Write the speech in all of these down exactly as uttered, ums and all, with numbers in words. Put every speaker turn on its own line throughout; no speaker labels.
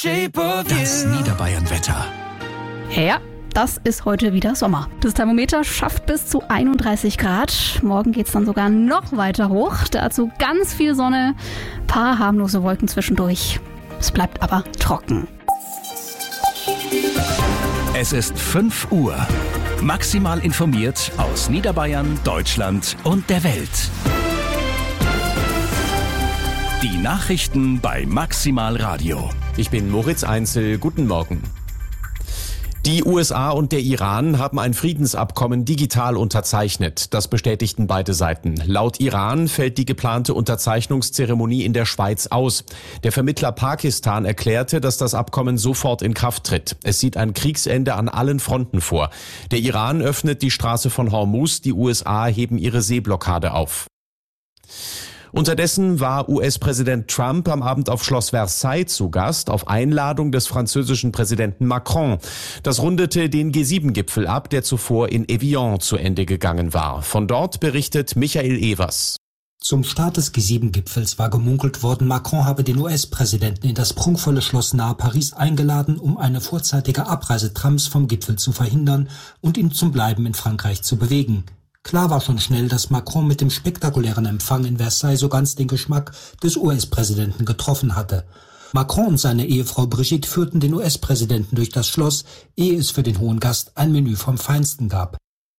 Das Niederbayern-Wetter.
Ja, das ist heute wieder Sommer. Das Thermometer schafft bis zu einunddreißig Grad. Morgen geht's dann sogar noch weiter hoch. Dazu ganz viel Sonne, paar harmlose Wolken zwischendurch. Es bleibt aber trocken.
Es ist fünf Uhr. Maximal informiert aus Niederbayern, Deutschland und der Welt. Die Nachrichten bei Maximal Radio.
Ich bin Moritz Einzel. Guten Morgen. Die U S A und der Iran haben ein Friedensabkommen digital unterzeichnet. Das bestätigten beide Seiten. Laut Iran fällt die geplante Unterzeichnungszeremonie in der Schweiz aus. Der Vermittler Pakistan erklärte, dass das Abkommen sofort in Kraft tritt. Es sieht ein Kriegsende an allen Fronten vor. Der Iran öffnet die Straße von Hormuz, die U S A heben ihre Seeblockade auf. Unterdessen war U S-Präsident Trump am Abend auf Schloss Versailles zu Gast, auf Einladung des französischen Präsidenten Macron. Das rundete den G sieben Gipfel ab, der zuvor in Evian zu Ende gegangen war. Von dort berichtet Michael Evers.
Zum Start des G sieben Gipfels war gemunkelt worden, Macron habe den U S-Präsidenten in das prunkvolle Schloss nahe Paris eingeladen, um eine vorzeitige Abreise Trumps vom Gipfel zu verhindern und ihn zum Bleiben in Frankreich zu bewegen. Klar war schon schnell, dass Macron mit dem spektakulären Empfang in Versailles so ganz den Geschmack des U S-Präsidenten getroffen hatte. Macron und seine Ehefrau Brigitte führten den U S-Präsidenten durch das Schloss, ehe es für den hohen Gast ein Menü vom Feinsten gab.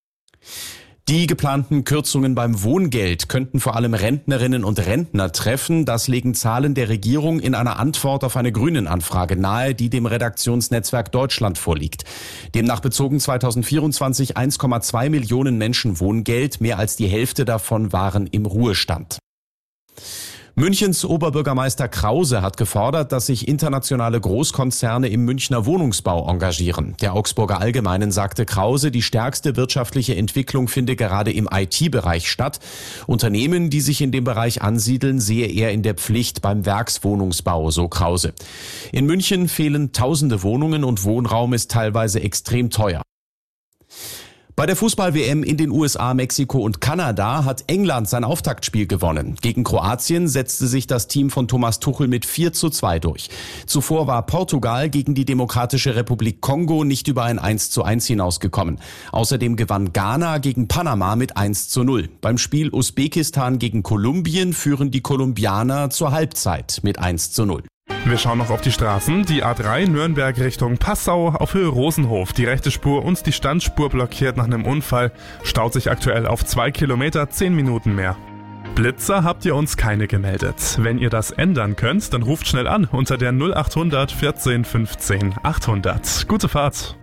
Die geplanten Kürzungen beim Wohngeld könnten vor allem Rentnerinnen und Rentner treffen. Das legen Zahlen der Regierung in einer Antwort auf eine Grünen-Anfrage nahe, die dem Redaktionsnetzwerk Deutschland vorliegt. Demnach bezogen zweitausendvierundzwanzig eins Komma zwei Millionen Menschen Wohngeld. Mehr als die Hälfte davon waren im Ruhestand. Münchens Oberbürgermeister Krause hat gefordert, dass sich internationale Großkonzerne im Münchner Wohnungsbau engagieren. Der Augsburger Allgemeinen sagte Krause, die stärkste wirtschaftliche Entwicklung finde gerade im I T-Bereich statt. Unternehmen, die sich in dem Bereich ansiedeln, sehe er in der Pflicht beim Werkswohnungsbau, so Krause. In München fehlen tausende Wohnungen und Wohnraum ist teilweise extrem teuer. Bei der Fußball-W M in den U S A, Mexiko und Kanada hat England sein Auftaktspiel gewonnen. Gegen Kroatien setzte sich das Team von Thomas Tuchel mit vier zu zwei durch. Zuvor war Portugal gegen die Demokratische Republik Kongo nicht über ein eins zu eins hinausgekommen. Außerdem gewann Ghana gegen Panama mit eins zu null. Beim Spiel Usbekistan gegen Kolumbien führen die Kolumbianer zur Halbzeit mit eins zu null.
Wir schauen noch auf die Straßen. Die A drei Nürnberg Richtung Passau auf Höhe Rosenhof. Die rechte Spur und die Standspur blockiert nach einem Unfall. Staut sich aktuell auf zwei Kilometer, zehn Minuten mehr. Blitzer habt ihr uns keine gemeldet. Wenn ihr das ändern könnt, dann ruft schnell an unter der null acht hundert vierzehn fünfzehn achthundert. Gute Fahrt.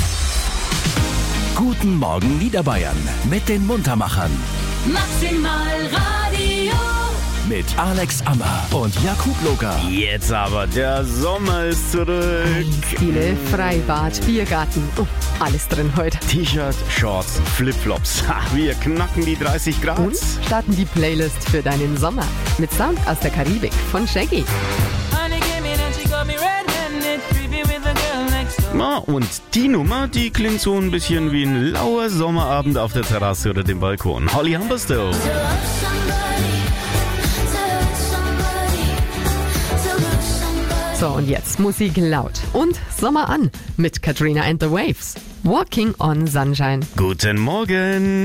Guten Morgen Niederbayern mit den Muntermachern.
Maximal Radio.
Mit Alex Ammer und Jakub Loga.
Jetzt aber, der Sommer ist zurück.
Eisdiele, Freibad, Biergarten, oh, alles drin heute.
T-Shirt, Shorts, Flipflops. Wir knacken die dreißig Grad.
Und starten die Playlist für deinen Sommer mit Sound aus der Karibik von Shaggy.
Na, und die Nummer, die klingt so ein bisschen wie ein lauer Sommerabend auf der Terrasse oder dem Balkon. Holly Humberstone.
So, und jetzt Musik laut und Sommer an mit Katrina and the Waves. Walking on Sunshine.
Guten Morgen.